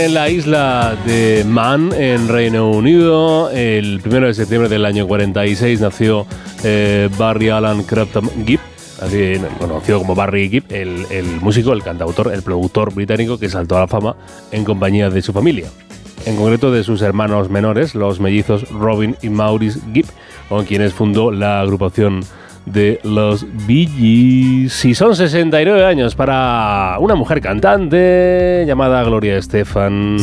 En la isla de Man, en Reino Unido, el 1 de septiembre del año 46 nació Barry Allen Crampton Gibb, así conocido como Barry Gibb, el músico, el cantautor, el productor británico que saltó a la fama en compañía de su familia. En concreto de sus hermanos menores, los mellizos Robin y Maurice Gibb, con quienes fundó la agrupación de los Bee Gees. Y son 69 años para una mujer cantante llamada Gloria Estefan.